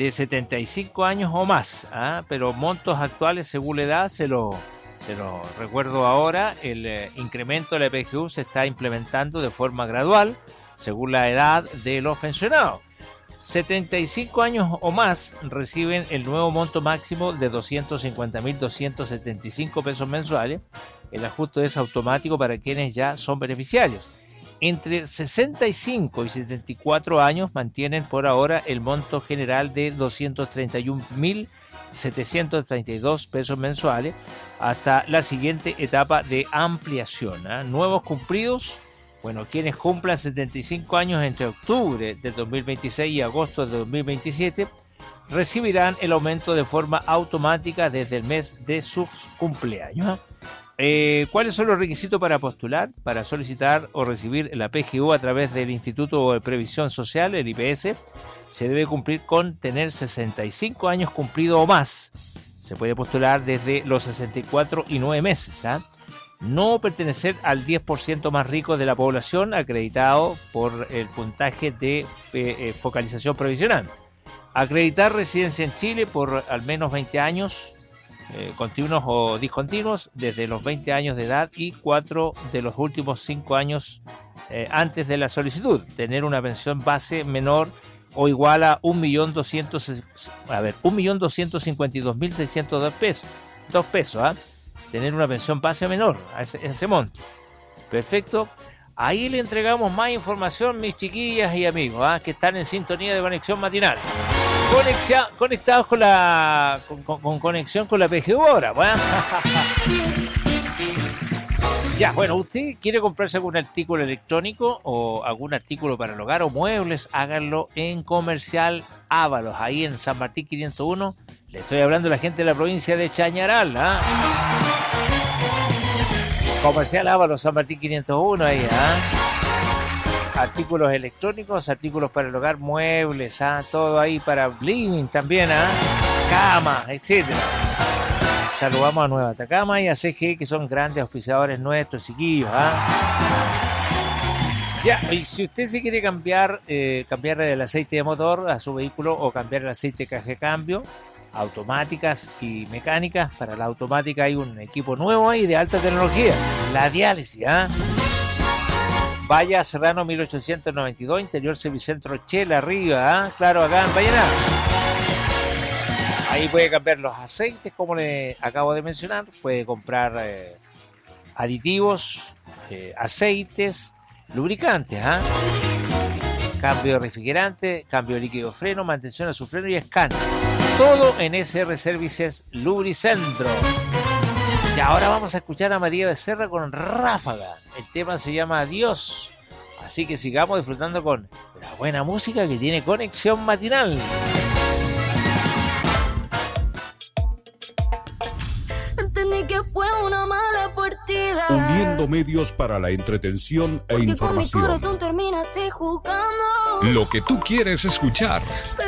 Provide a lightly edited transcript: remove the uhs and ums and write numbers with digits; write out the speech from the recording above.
de 75 años o más, pero montos actuales según la edad, se lo recuerdo ahora, el incremento de la PGU se está implementando de forma gradual según la edad de los pensionados. 75 años o más reciben el nuevo monto máximo de 250.275 pesos mensuales. El ajuste es automático para quienes ya son beneficiarios. Entre 65 y 74 años mantienen por ahora el monto general de 231.732 pesos mensuales hasta la siguiente etapa de ampliación. Nuevos cumplidos, bueno, quienes cumplan 75 años entre octubre de 2026 y agosto de 2027 recibirán el aumento de forma automática desde el mes de sus cumpleaños. ¿Cuáles son los requisitos para postular, para solicitar o recibir la PGU a través del Instituto de Previsión Social, el IPS? Se debe cumplir con tener 65 años cumplidos o más. Se puede postular desde los 64 y 9 meses. No pertenecer al 10% más rico de la población acreditado por el puntaje de focalización provisional. Acreditar residencia en Chile por al menos 20 años, continuos o discontinuos, desde los 20 años de edad y 4 de los últimos 5 años antes de la solicitud. Tener una pensión base menor o igual a 1.252.602 pesos. 2 pesos, tener una pensión base menor a ese monto. Perfecto. Ahí le entregamos más información, mis chiquillas y amigos, que están en sintonía de Conexión Matinal. Conectados con conexión con la PGU ahora. Ya, bueno, usted quiere comprarse algún artículo electrónico o algún artículo para el hogar o muebles, háganlo en Comercial Ábalos, ahí en San Martín 501. Le estoy hablando a la gente de la provincia de Chañaral, Comercial Ábalos, San Martín 501, ahí, Artículos electrónicos, artículos para el hogar, muebles, todo ahí para living también, camas, etcétera. Saludamos a Nueva Atacama y a CG, que son grandes auspiciadores nuestros, chiquillos, Ya, y si usted se quiere cambiar el aceite de motor a su vehículo o cambiar el aceite de caja de cambio, automáticas y mecánicas, para la automática hay un equipo nuevo ahí de alta tecnología, la diálisis, Vaya Serrano 1892, interior Servicentro Chela, arriba, claro, acá en Vallenar. Ahí puede cambiar los aceites, como le acabo de mencionar, puede comprar aditivos, aceites, lubricantes, cambio de refrigerante, cambio de líquido de freno, mantención de su freno y escáner. Todo en SR Services Lubricentro. Y ahora vamos a escuchar a María Becerra con Ráfaga. El tema se llama Adiós. Así que sigamos disfrutando con la buena música que tiene Conexión Matinal. Entendí que fue una mala partida. Uniendo medios para la entretención e información. Con mi corazón terminaste jugando. Lo que tú quieres escuchar.